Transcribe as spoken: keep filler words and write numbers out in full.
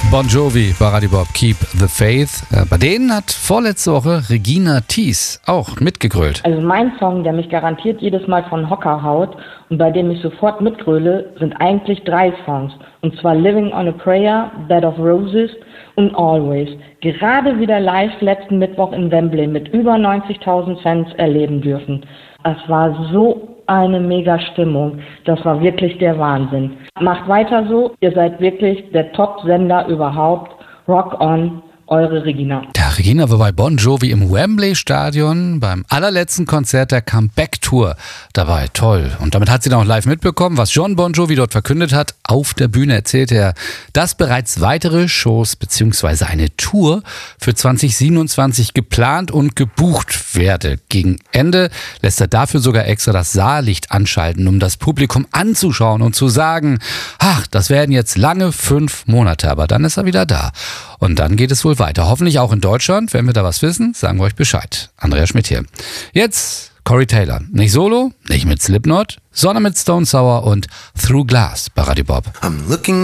Bon Jovi bei Radio Bob, Keep the Faith. Äh, bei denen hat vorletzte Woche Regina Thies auch mitgegrölt. Also mein Song, der mich garantiert jedes Mal von Hocker haut und bei dem ich sofort mitgröle, sind eigentlich drei Songs. Und zwar Living on a Prayer, Bed of Roses und Always. Gerade wieder live letzten Mittwoch in Wembley mit über neunzigtausend Fans erleben dürfen. Es war so eine mega Stimmung. Das war wirklich der Wahnsinn. Macht weiter so. Ihr seid wirklich der Top-Sender überhaupt. Rock on, eure Regina. Ja, Regina war bei Bon Jovi im Wembley-Stadion beim allerletzten Konzert der Comeback-Tour dabei. Toll. Und damit hat sie dann auch live mitbekommen, was Jon Bon Jovi dort verkündet hat. Auf der Bühne erzählte er, dass bereits weitere Shows bzw. eine Tour für zwanzig siebenundzwanzig geplant und gebucht werde. Gegen Ende lässt er dafür sogar extra das Saallicht anschalten, um das Publikum anzuschauen und zu sagen, ach, das werden jetzt lange fünf Monate, aber dann ist er wieder da. Und dann geht es wohl weiter. Hoffentlich auch in Deutschland. Wenn wir da was wissen, sagen wir euch Bescheid. Andrea Schmidt hier. Jetzt Corey Taylor. Nicht solo, nicht mit Slipknot, sondern mit Stone Sour und Through Glass bei Radio Bob. I'm looking